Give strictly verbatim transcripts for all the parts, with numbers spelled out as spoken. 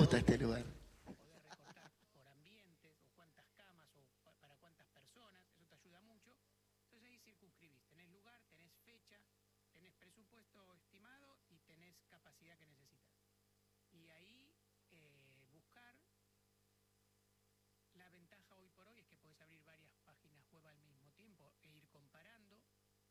gusta este lugar. Poder recortar por ambientes, o cuántas camas, o pa para cuántas personas, eso te ayuda mucho. Entonces ahí circunscribís, tenés lugar, tenés fecha, tenés presupuesto estimado y tenés capacidad que necesitas. Y ahí eh, buscar, la ventaja hoy por hoy es que podés abrir varias páginas web al mismo tiempo e ir comparando,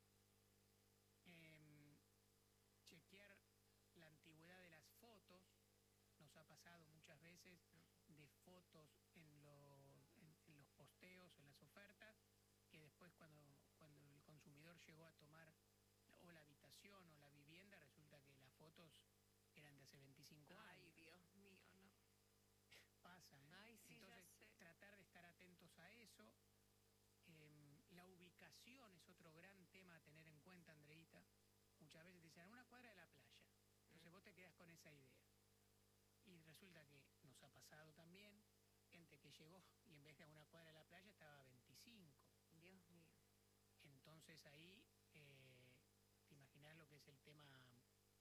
eh, chequear la antigüedad de las fotos. Nos ha pasado muchas veces de fotos en, lo, en, en los posteos, en las ofertas, que después cuando, cuando el consumidor llegó a tomar o la habitación o la vivienda, resulta que las fotos eran de hace veinticinco años. Ay, Dios mío, no. Pasa, ¿eh? Ay, sí, Entonces, ya sé. tratar de estar atentos a eso. Eh, la ubicación es otro gran tema a tener en cuenta, Andreita. Muchas veces te dicen, a una cuadra de la playa. Entonces mm. vos te quedás con esa idea. Y resulta que nos ha pasado también gente que llegó y en vez de a una cuadra de la playa estaba a veinticinco. Dios mío. Entonces ahí eh, te imaginás lo que es el tema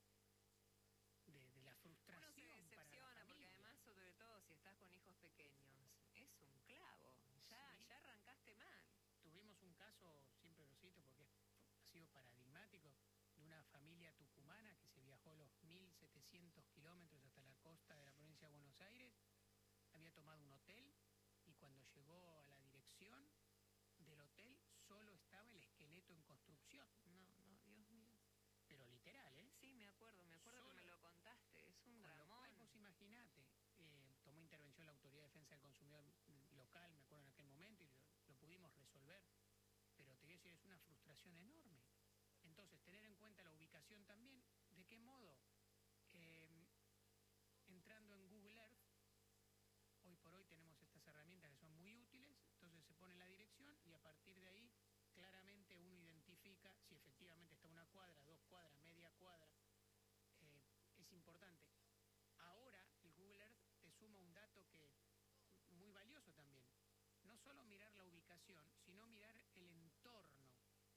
de, de la frustración. Uno se decepciona para la porque además, sobre todo si estás con hijos pequeños, es un clavo. Ya, sí. ya arrancaste mal. Tuvimos un caso, siempre lo cito porque es, ha sido paradigmático, de una familia tucumana que se viajó los mil setecientos kilómetros hasta la costa de la provincia de Buenos Aires, había tomado un hotel y cuando llegó a la dirección del hotel solo estaba el esqueleto en construcción. No, no, Dios mío. Pero literal, ¿eh? Sí, me acuerdo, me acuerdo solo, que me lo contaste, es un dramón. Vos imaginate, eh, tomó intervención la Autoridad de Defensa del Consumidor local, me acuerdo en aquel momento, y lo, lo pudimos resolver, pero te quiero decir, es una frustración enorme. Entonces, tener en cuenta la ubicación también. ¿De qué modo? Eh, entrando en Google Earth, hoy por hoy tenemos estas herramientas que son muy útiles, entonces se pone la dirección y a partir de ahí claramente uno identifica si efectivamente está una cuadra, dos cuadras, media cuadra. Eh, es importante. Ahora el Google Earth te suma un dato que es muy valioso también. No solo mirar la ubicación, sino mirar el entorno.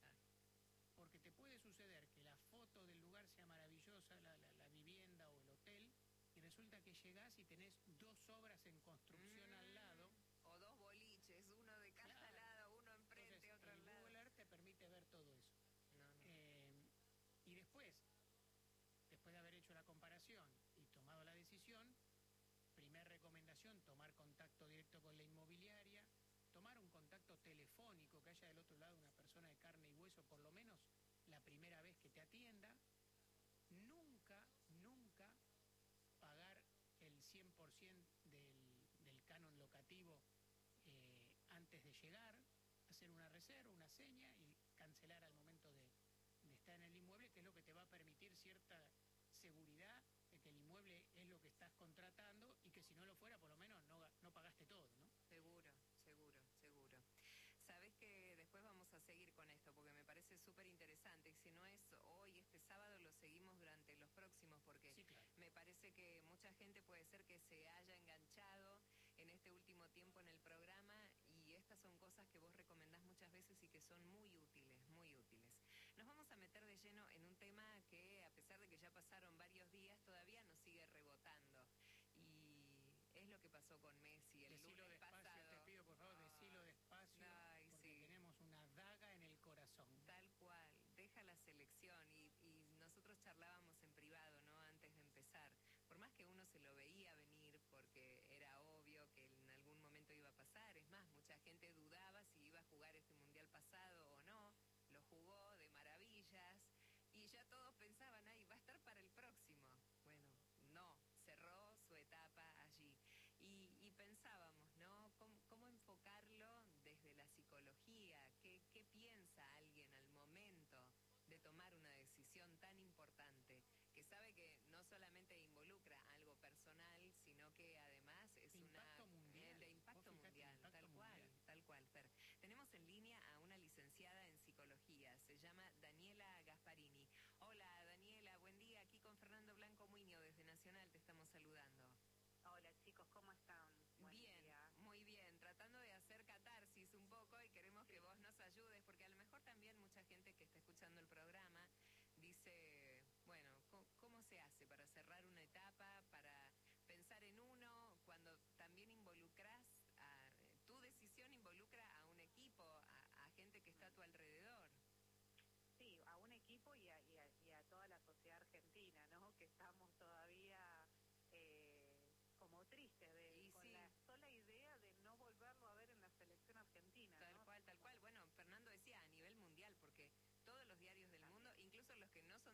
Porque te puede suceder que la foto del lugar sea maravillosa, la, la, la vivienda o el hotel, y resulta que llegás y tenés dos obras en construcción mm, al lado. O dos boliches, uno de cada claro. lado, uno enfrente, Entonces, otro al lado. El Google Earth te permite ver todo eso. No, no. Eh, y después, después de haber hecho la comparación y tomado la decisión, primer recomendación, tomar contacto directo con la inmobiliaria, tomar un contacto telefónico, que haya del otro lado una persona de carne y hueso, por lo menos la primera vez que te atienda. Nunca, nunca pagar el cien por ciento del, del canon locativo eh, antes de llegar, hacer una reserva, una seña y cancelar al momento de, de estar en el inmueble, que es lo que te va a permitir cierta seguridad de que el inmueble es lo que estás contratando y que si no lo fuera, por lo menos no, no pagaste todo, ¿no? Seguro, seguro, seguro. Sabes que después vamos a seguir con esto porque me parece súper interesante. Y si no es hoy, este sábado, lo seguimos durante los próximos porque sí, claro. me parece que mucha gente puede ser que se haya enganchado en este último tiempo en el programa y estas son cosas que vos recomendás muchas veces y que son muy útiles, muy útiles. Nos vamos a meter de lleno en un tema que a pesar de que ya pasaron varios días, todavía nos sigue rebotando. Y es lo que pasó con Messi el decilo lunes despacio, pasado. Te pido por favor, oh, decilo despacio, ay, porque sí. tenemos una daga en el corazón. Tal cual, deja la selección y, y nosotros charlábamos en privado, ¿no? Antes de empezar. Por más que uno se lo veía venir porque era obvio que en algún momento iba a pasar, es más, mucha gente dudaba si iba a jugar este mundial pasado o no, lo jugó de maravillas y ya todos pensaban, ay, va a estar para el próximo. Bueno, no, cerró su etapa allí. Y, y pensaba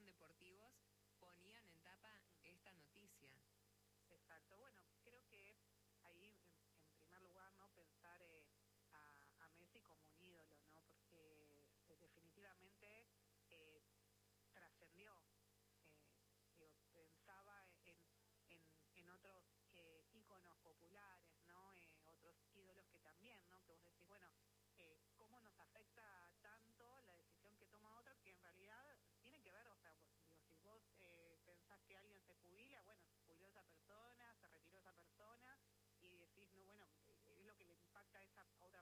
deportivos ponían en tapa esta noticia. Exacto, bueno, creo que ahí en, en primer lugar, ¿no? Pensar eh, a, a Messi como un ídolo, ¿no? Porque eh, definitivamente eh, trascendió, eh, digo, pensaba en, en, en otros eh, íconos populares, ¿no? Eh, otros ídolos que también, ¿no? Que vos decís, bueno, eh, cómo nos afecta tanto la decisión que toma otro, que en realidad tiene que ver, o sea, vos- digo, si vos eh, pensás que alguien se jubila, bueno, se jubiló esa persona, se retiró esa persona, y decís, no, bueno, eh, es lo que le impacta a esa otra